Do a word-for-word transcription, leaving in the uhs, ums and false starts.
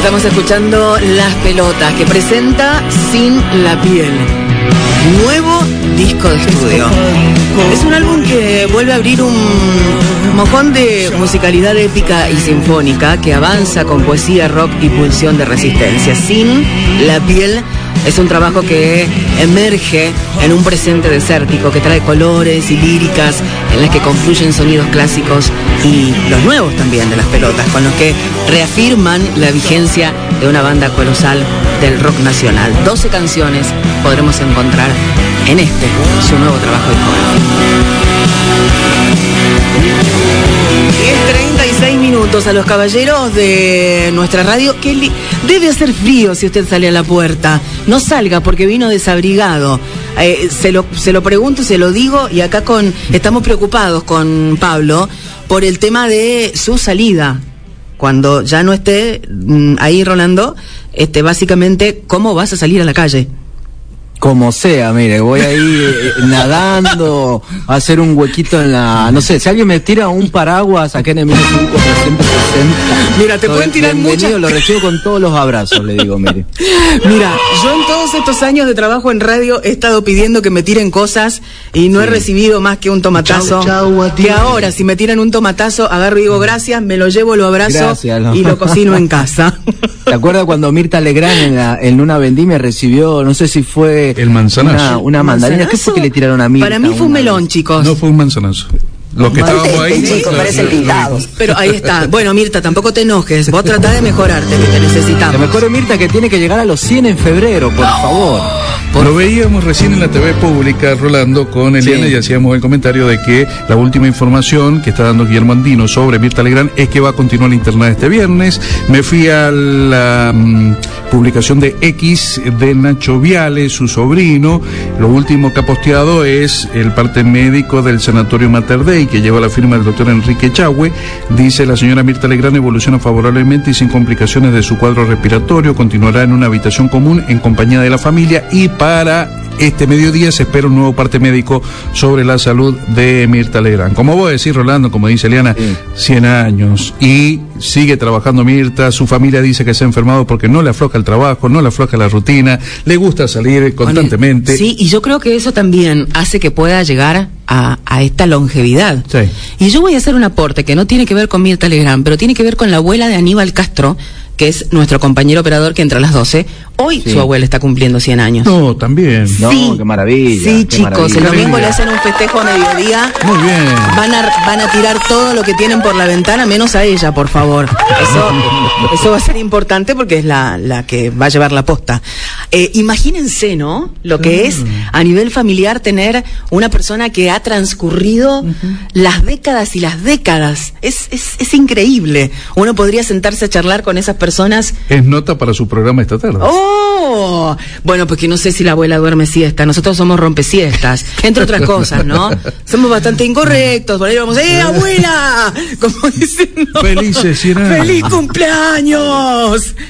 Estamos escuchando Las Pelotas, que presenta Sin la Piel, nuevo disco de estudio. Es un álbum que vuelve a abrir un mojón de musicalidad épica y sinfónica que avanza con poesía, rock y pulsión de resistencia. Sin la Piel es un trabajo que emerge en un presente desértico que trae colores y líricas en las que confluyen sonidos clásicos y los nuevos también de Las Pelotas, con los que reafirman la vigencia de una banda colosal del rock nacional. doce canciones podremos encontrar en este, su nuevo trabajo discográfico. diez treinta y seis minutos a los caballeros de nuestra radio. Que li- debe hacer frío si usted sale a la puerta. No salga porque vino desabrigado. Eh, se lo, se lo pregunto, se lo digo, y acá con estamos preocupados con Pablo por el tema de su salida. Cuando ya no esté mm, ahí Rolando, este, básicamente, ¿cómo vas a salir a la calle? Como sea, mire, voy a ir eh, nadando, a hacer un huequito en la... No sé, si alguien me tira un paraguas acá en el minuto cinco sesenta sesenta... Mira, te pueden tirar muchas... Lo recibo con todos los abrazos, le digo, mire. Mira, yo en todos estos años de trabajo en radio he estado pidiendo que me tiren cosas y no sí. he recibido más que un tomatazo. Chau, chau, que ahora, si me tiran un tomatazo, agarro y digo gracias, me lo llevo, lo abrazo gracias, no. y lo cocino en casa. ¿Te acuerdas cuando Mirta Legrand en, la, en una vendimia recibió, no sé si fue... El manzanazo. Una, una mandarina. ¿Qué fue que le tiraron a Mirta? Para mí fue un melón, vez? chicos. No fue un manzanazo. Los que estábamos ahí... Chicos, parecen pintados. Pero ahí está. Bueno, Mirta, tampoco te enojes. Vos tratás de mejorarte, que te necesitamos. Que mejore Mirta, que tiene que llegar a los cien en febrero, por no. favor. Por... Lo veíamos recién en la T V pública, Rolando, con Eliana, sí. y hacíamos el comentario de que la última información que está dando Guillermo Andino sobre Mirta Legrand es que va a continuar internada este viernes. Me fui a la um, publicación de X de Nacho Viale, su sobrino. Lo último que ha posteado es el parte médico del Sanatorio Mater Dei, que lleva la firma del doctor Enrique Chahue. Dice: la señora Mirta Legrand evoluciona favorablemente y sin complicaciones de su cuadro respiratorio. Continuará en una habitación común en compañía de la familia, y para este mediodía se espera un nuevo parte médico sobre la salud de Mirta Legrand. Como vos decís, Rolando, como dice Eliana, sí. cien años y sigue trabajando Mirta. Su familia dice que se ha enfermado porque no le afloja el trabajo, no le afloja la rutina, le gusta salir constantemente. Bueno, sí, y yo creo que eso también hace que pueda llegar a, a esta longevidad. Sí. Y yo voy a hacer un aporte que no tiene que ver con Mirta Legrand, pero tiene que ver con la abuela de Aníbal Castro, que es nuestro compañero operador que entra a las doce. Hoy sí. su abuela está cumpliendo cien años. No, también. Sí. No, qué maravilla. Sí, qué chicos, maravilla. el domingo le hacen un festejo a mediodía. Muy bien. Van a, van a tirar todo lo que tienen por la ventana, menos a ella, por favor. Eso, eso va a ser importante porque es la, la que va a llevar la posta. Eh, imagínense, ¿no? Lo que es a nivel familiar tener una persona que ha transcurrido uh-huh. las décadas y las décadas. Es, es, es increíble. Uno podría sentarse a charlar con esas personas. Es nota para su programa esta tarde. ¡Oh! Bueno, porque no sé si la abuela duerme siesta. Nosotros somos rompesiestas, entre otras cosas, ¿no? Somos bastante incorrectos. Por ahí vamos, ¡eh, abuela! Como dicen, ¿no? Felices cien años. ¡Feliz cumpleaños!